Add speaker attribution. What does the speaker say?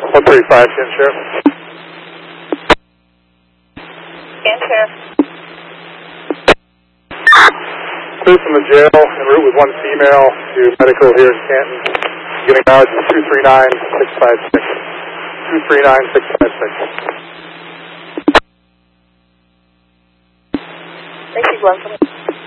Speaker 1: 135, Canton Sheriff.
Speaker 2: Canton Sheriff.
Speaker 1: Clear from the jail en route with one female to medical here in Canton. Getting mileage is 239656. 239656.
Speaker 2: Thank you, Glenn.